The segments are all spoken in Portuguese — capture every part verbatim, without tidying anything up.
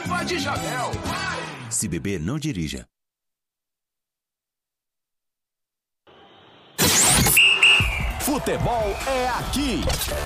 Leva de Jabel. Se beber, não dirija. Futebol é aqui.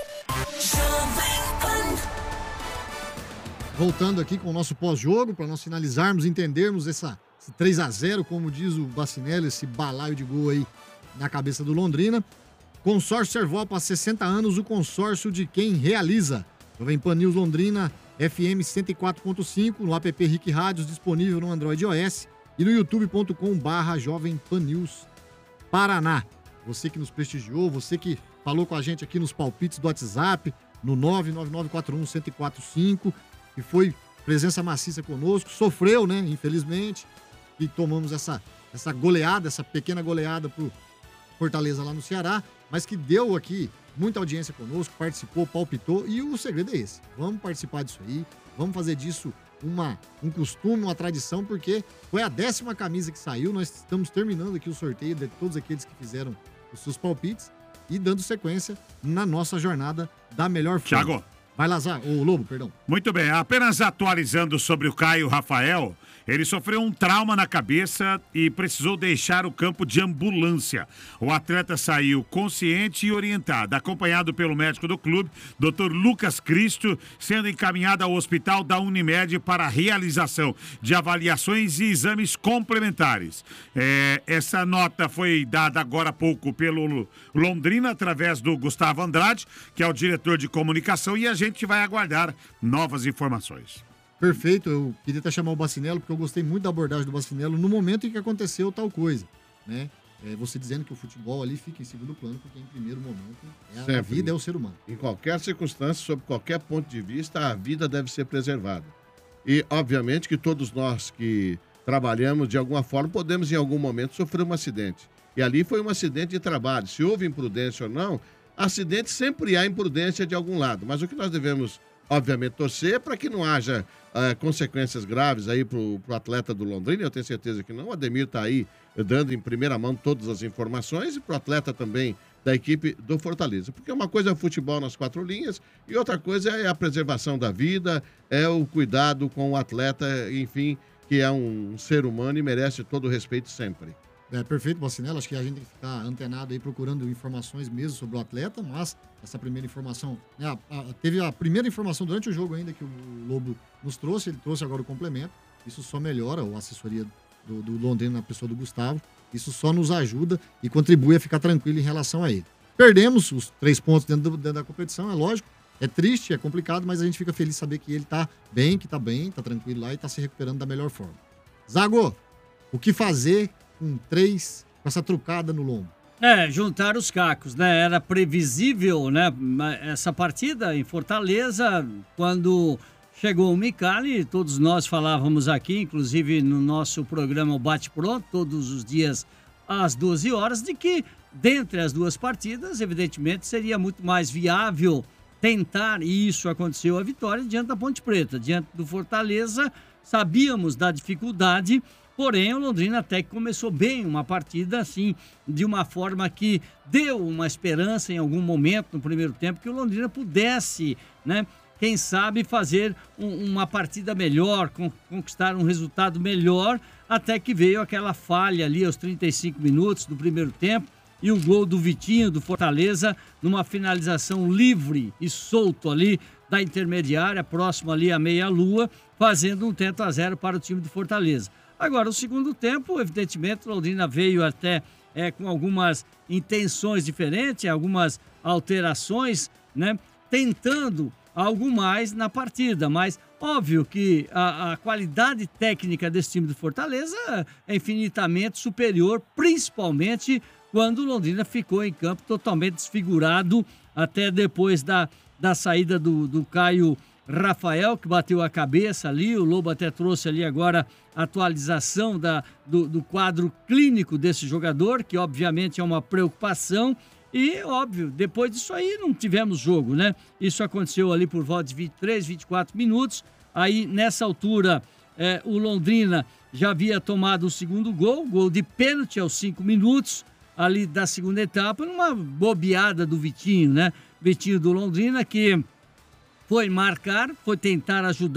Voltando aqui com o nosso pós-jogo, para nós finalizarmos, entendermos essa, esse três a zero, como diz o Bacinelli, esse balaio de gol aí na cabeça do Londrina. Consórcio Servopa, há sessenta anos, o consórcio de quem realiza. Jovem Pan News Londrina, F M cento e quatro ponto cinco, no app Rick Rádios, disponível no Android e iOS e no youtube ponto com barra Jovem Pan News Paraná. Você que nos prestigiou, você que falou com a gente aqui nos palpites do WhatsApp, no nove nove nove quatro um um zero quatro cinco, que foi presença maciça conosco, sofreu, né, infelizmente, e tomamos essa, essa goleada, essa pequena goleada pro Fortaleza lá no Ceará, mas que deu aqui muita audiência conosco, participou, palpitou, e o segredo é esse. Vamos participar disso aí, vamos fazer disso uma, um costume, uma tradição, porque foi a décima camisa que saiu, nós estamos terminando aqui o sorteio de todos aqueles que fizeram os seus palpites e dando sequência na nossa jornada da melhor forma. Thiago. Vai, Lazar, ô Lobo, perdão. Muito bem, apenas atualizando sobre o Caio Rafael, ele sofreu um trauma na cabeça e precisou deixar o campo de ambulância. O atleta saiu consciente e orientado, acompanhado pelo médico do clube, doutor Lucas Cristo, sendo encaminhado ao hospital da Unimed para a realização de avaliações e exames complementares. É, essa nota foi dada agora há pouco pelo Londrina, através do Gustavo Andrade, que é o diretor de comunicação, e a gente vai aguardar novas informações. Perfeito, eu queria até chamar o Bacinello, porque eu gostei muito da abordagem do Bacinello no momento em que aconteceu tal coisa, né? É, você dizendo que o futebol ali fica em segundo plano, porque em primeiro momento é a, a vida é o ser humano. Em qualquer circunstância, sob qualquer ponto de vista, a vida deve ser preservada. E, obviamente, que todos nós que trabalhamos, de alguma forma, podemos em algum momento sofrer um acidente. E ali foi um acidente de trabalho. Se houve imprudência ou não, acidente sempre há imprudência de algum lado. Mas o que nós devemos, obviamente, torcer é para que não haja uh, consequências graves aí para o atleta do Londrina. Eu tenho certeza que não. O Ademir está aí dando em primeira mão todas as informações, e para o atleta também da equipe do Fortaleza. Porque uma coisa é o futebol nas quatro linhas e outra coisa é a preservação da vida, é o cuidado com o atleta, enfim, que é um ser humano e merece todo o respeito sempre. É perfeito, Bacinello. Acho que a gente tem que ficar antenado aí, procurando informações mesmo sobre o atleta, mas essa primeira informação, né, a, a, teve a primeira informação durante o jogo ainda que o Lobo nos trouxe, ele trouxe agora o complemento. Isso só melhora a assessoria do, do Londrina na pessoa do Gustavo. Isso só nos ajuda e contribui a ficar tranquilo em relação a ele. Perdemos os três pontos dentro, do, dentro da competição, é lógico. É triste, é complicado, mas a gente fica feliz de saber que ele tá bem, que tá bem, tá tranquilo lá e tá se recuperando da melhor forma. Zago, o que fazer com três, com essa trucada no lombo? É, juntar os cacos, né? Era previsível, né? Essa partida em Fortaleza, quando chegou o Micali, todos nós falávamos aqui, inclusive no nosso programa o Bate Pronto, todos os dias às doze horas, de que dentre as duas partidas, evidentemente, seria muito mais viável tentar, e isso aconteceu, a vitória diante da Ponte Preta. Diante do Fortaleza, sabíamos da dificuldade. Porém, o Londrina até que começou bem uma partida, assim, de uma forma que deu uma esperança em algum momento no primeiro tempo que o Londrina pudesse, né, quem sabe fazer um, uma partida melhor, con- conquistar um resultado melhor, até que veio aquela falha ali aos trinta e cinco minutos do primeiro tempo e o gol do Vitinho, do Fortaleza, numa finalização livre e solto ali da intermediária, próximo ali à meia-lua, fazendo um tento a zero para o time do Fortaleza. Agora, o segundo tempo, evidentemente, o Londrina veio até é, com algumas intenções diferentes, algumas alterações, né, tentando algo mais na partida. Mas, óbvio que a, a qualidade técnica desse time do Fortaleza é infinitamente superior, principalmente quando o Londrina ficou em campo totalmente desfigurado, até depois da, da saída do, do Caio Rafael, que bateu a cabeça ali. O Lobo até trouxe ali agora a atualização da, do, do quadro clínico desse jogador, que obviamente é uma preocupação. E, óbvio, depois disso aí não tivemos jogo, né? Isso aconteceu ali por volta de vinte e três, vinte e quatro minutos. Aí, nessa altura, é, o Londrina já havia tomado o segundo gol, gol de pênalti aos cinco minutos ali da segunda etapa, numa bobeada do Vitinho, né? Vitinho do Londrina, que foi marcar, foi tentar ajudar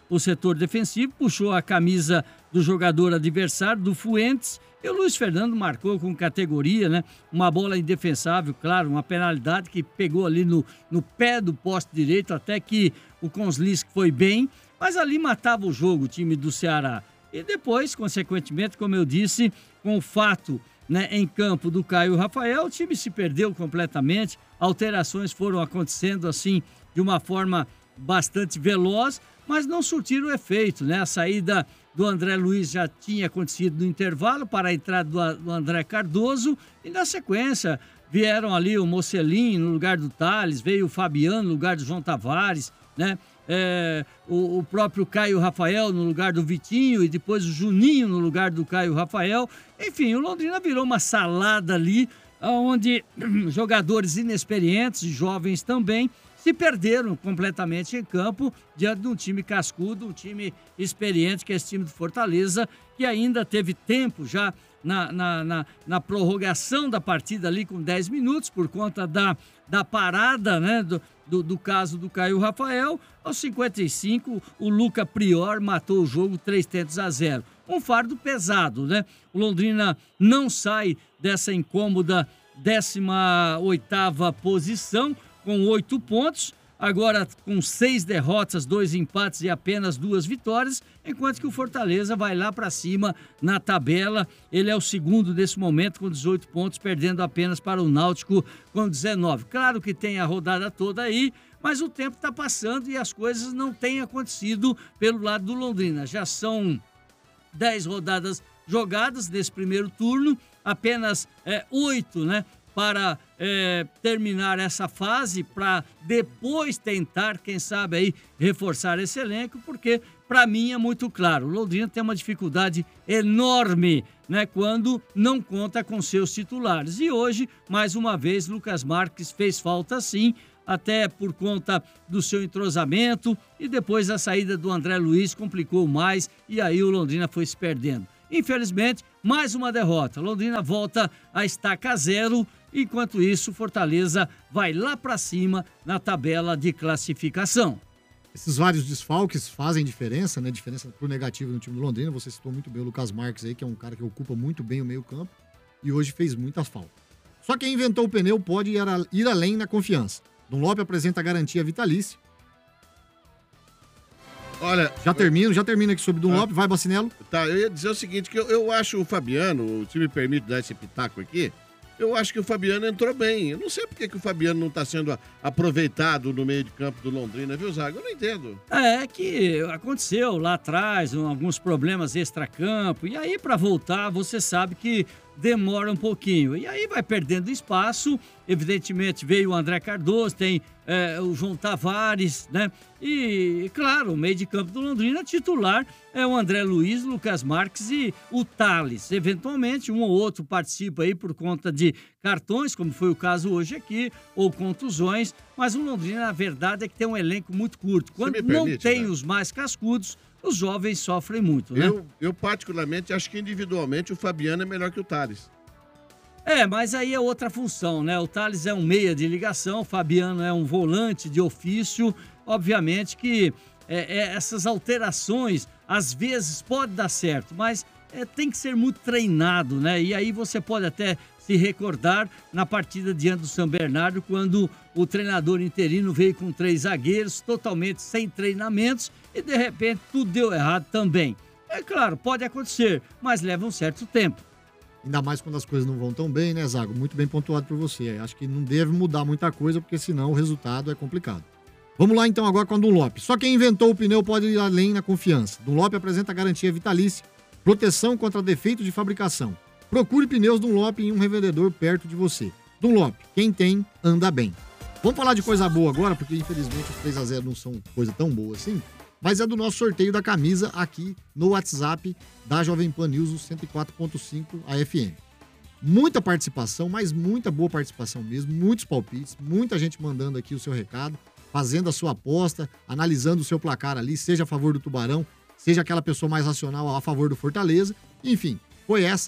o setor defensivo, puxou a camisa do jogador adversário, do Fuentes, e o Luiz Fernando marcou com categoria, né? Uma bola indefensável, claro, uma penalidade que pegou ali no, no pé do poste direito, até que o Conslis foi bem, mas ali matava o jogo o time do Ceará. E depois, consequentemente, como eu disse, com o fato, né, em campo do Caio Rafael, o time se perdeu completamente, alterações foram acontecendo assim de uma forma bastante veloz, mas não surtiram efeito, né? A saída do André Luiz já tinha acontecido no intervalo para a entrada do, do André Cardoso e na sequência vieram ali o Mocelin no lugar do Thales, veio o Fabiano no lugar do João Tavares, né? É, o, o próprio Caio Rafael no lugar do Vitinho e depois o Juninho no lugar do Caio Rafael. Enfim, o Londrina virou uma salada ali, onde jogadores inexperientes e jovens também se perderam completamente em campo diante de um time cascudo, um time experiente, que é esse time do Fortaleza, que ainda teve tempo já na, na, na, na prorrogação da partida ali com dez minutos, por conta da, da parada, né, do, do, do caso do Caio Rafael. Aos cinquenta e cinco, o Luca Prior matou o jogo três tentos a zero. Um fardo pesado, né? O Londrina não sai dessa incômoda décima oitava posição, com oito pontos, agora com seis derrotas, dois empates e apenas duas vitórias, enquanto que o Fortaleza vai lá para cima na tabela. Ele é o segundo nesse momento com dezoito pontos, perdendo apenas para o Náutico com dezenove. Claro que tem a rodada toda aí, mas o tempo está passando e as coisas não têm acontecido pelo lado do Londrina. Já são dez rodadas jogadas nesse primeiro turno, apenas é, oito, né? Para é, terminar essa fase, para depois tentar, quem sabe aí, reforçar esse elenco, porque para mim é muito claro, o Londrina tem uma dificuldade enorme, né, quando não conta com seus titulares. E hoje, mais uma vez, Lucas Marques fez falta sim, até por conta do seu entrosamento, e depois a saída do André Luiz complicou mais, e aí o Londrina foi se perdendo. Infelizmente, mais uma derrota. Londrina volta a estaca zero. Enquanto isso, Fortaleza vai lá para cima na tabela de classificação. Esses vários desfalques fazem diferença, né? Diferença por negativo no time do Londrina. Você citou muito bem o Lucas Marques aí, que é um cara que ocupa muito bem o meio-campo e hoje fez muita falta. Só quem inventou o pneu pode ir, a, ir além na confiança. Dunlop apresenta a garantia vitalícia. Olha, já termino, já termino aqui sobre Dunlop. Tá. Vai, Bacinello. Tá, eu ia dizer o seguinte, que eu, eu acho o Fabiano, se me permite dar esse pitaco aqui, eu acho que o Fabiano entrou bem. Eu não sei por que, que o Fabiano não está sendo aproveitado no meio de campo do Londrina, viu, Zago? Eu não entendo. É que aconteceu lá atrás alguns problemas extracampo, e aí para voltar você sabe que demora um pouquinho. E aí vai perdendo espaço, evidentemente veio o André Cardoso, tem é, o João Tavares, né? E, claro, o meio de campo do Londrina titular é o André Luiz, Lucas Marques e o Thales. Eventualmente, um ou outro participa aí por conta de cartões, como foi o caso hoje aqui, ou contusões, mas o Londrina, na verdade, é que tem um elenco muito curto. Quando permite, não tem, né, os mais cascudos, os jovens sofrem muito, né? Eu, eu, particularmente, acho que individualmente o Fabiano é melhor que o Thales. É, mas aí é outra função, né? O Thales é um meia de ligação, o Fabiano é um volante de ofício. Obviamente que é, é, essas alterações, às vezes, pode dar certo, mas é, tem que ser muito treinado, né? E aí você pode até se recordar na partida diante do São Bernardo, quando o treinador interino veio com três zagueiros, totalmente sem treinamentos, e de repente tudo deu errado também. É claro, pode acontecer, mas leva um certo tempo. Ainda mais quando as coisas não vão tão bem, né, Zago? Muito bem pontuado por você. Acho que não deve mudar muita coisa, porque senão o resultado é complicado. Vamos lá então agora com a Dunlop. Só quem inventou o pneu pode ir além na confiança. Dunlop apresenta garantia vitalícia, proteção contra defeito de fabricação. Procure pneus Dunlop em um revendedor perto de você. Dunlop, quem tem, anda bem. Vamos falar de coisa boa agora, porque infelizmente os três a zero não são coisa tão boa assim, mas é do nosso sorteio da camisa aqui no WhatsApp da Jovem Pan News, o cento e quatro ponto cinco A F M. Muita participação, mas muita boa participação mesmo, muitos palpites, muita gente mandando aqui o seu recado, fazendo a sua aposta, analisando o seu placar ali, seja a favor do Tubarão, seja aquela pessoa mais racional a favor do Fortaleza. Enfim, foi essa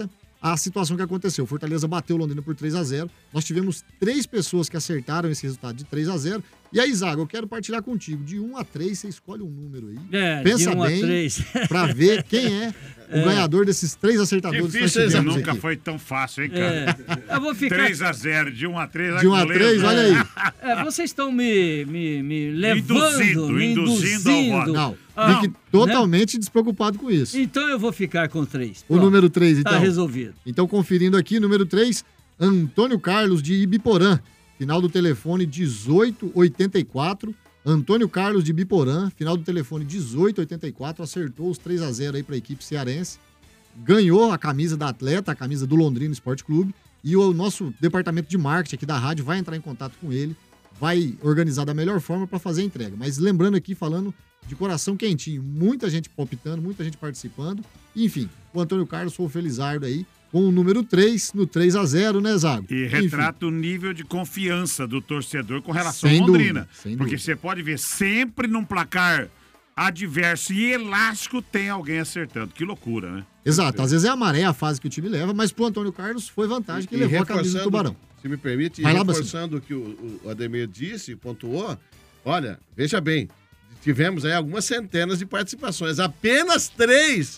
a situação que aconteceu. O Fortaleza bateu o Londrina por três a zero. Nós tivemos três pessoas que acertaram esse resultado de três a zero. E aí, Zago, eu quero partilhar contigo. De um a três, você escolhe um número aí. É, Pensa de um bem a três. pra ver quem é o é. ganhador desses três acertadores Difícil, que nós tivemos nunca aqui. foi tão fácil, hein, cara? É. Eu vou ficar... três a zero, de um a três. De um a três, olha aí. É, vocês estão me, me, me levando, Induzindo, me induzindo ao voto. Não, Ah, fique totalmente despreocupado com isso. Então eu vou ficar com três. O número três, então. Tá resolvido. Então, conferindo aqui, número três, Antônio Carlos de Ibiporã. Final do telefone dezoito oitenta e quatro. Antônio Carlos de Ibiporã, final do telefone dezoito oitenta e quatro, acertou os três a zero aí para a equipe cearense. Ganhou a camisa da atleta, a camisa do Londrina Esporte Clube. E o nosso departamento de marketing aqui da rádio vai entrar em contato com ele, vai organizar da melhor forma para fazer a entrega. Mas lembrando aqui, falando de coração quentinho, muita gente palpitando, muita gente participando. Enfim, o Antônio Carlos foi o felizardo aí, com o número três, no três a zero, né, Zago? E retrata Enfim. o nível de confiança do torcedor com relação Sem à Londrina. Dúvida, sem porque dúvida. você pode ver, sempre num placar adverso e elástico tem alguém acertando. Que loucura, né? Exato, às vezes é a maré a fase que o time leva, mas pro Antônio Carlos foi vantagem que ele levou a camisa do Tubarão. Se me permite, e Vai lá, reforçando o que o, o Ademir disse, pontuou, olha, veja bem, tivemos aí algumas centenas de participações, apenas três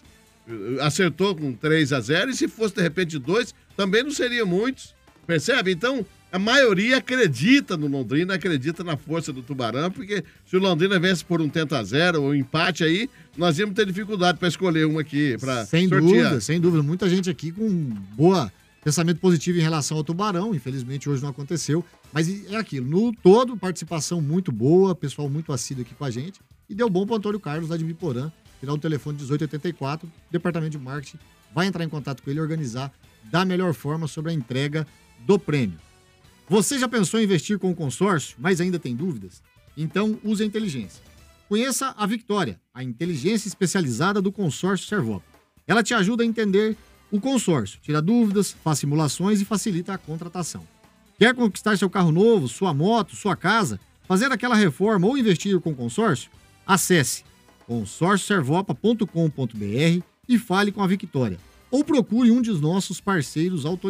acertou com três a zero, e se fosse de repente dois, também não seria muitos, percebe? Então, a maioria acredita no Londrina, acredita na força do Tubarão, porque se o Londrina vence por um tento a zero ou um empate aí, nós íamos ter dificuldade para escolher uma aqui, para Sem sortear. dúvida, sem dúvida. Muita gente aqui com boa pensamento positivo em relação ao Tubarão, infelizmente hoje não aconteceu, mas é aquilo, no todo, participação muito boa, pessoal muito assíduo aqui com a gente, e deu bom pro Antônio Carlos lá de Biporã, final do telefone dezoito oitenta e quatro, departamento de marketing vai entrar em contato com ele e organizar da melhor forma sobre a entrega do prêmio. Você já pensou em investir com o consórcio, mas ainda tem dúvidas? Então use a inteligência. Conheça a Victória, a inteligência especializada do consórcio Servop. Ela te ajuda a entender o consórcio, tira dúvidas, faz simulações e facilita a contratação. Quer conquistar seu carro novo, sua moto, sua casa, fazer aquela reforma ou investir com consórcio? Acesse consórcio servopa ponto com ponto br e fale com a Victória. Ou procure um dos nossos parceiros autorizados.